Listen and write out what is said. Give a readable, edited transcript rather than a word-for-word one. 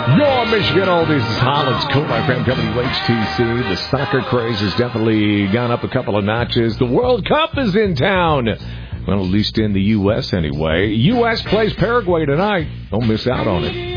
Your Michigan Oldies is Holland's Cool FM WHTC. The soccer craze has definitely gone up a couple of notches. The World Cup is in town. Well, at least in the U.S. anyway. U.S. plays Paraguay tonight. Don't miss out on it.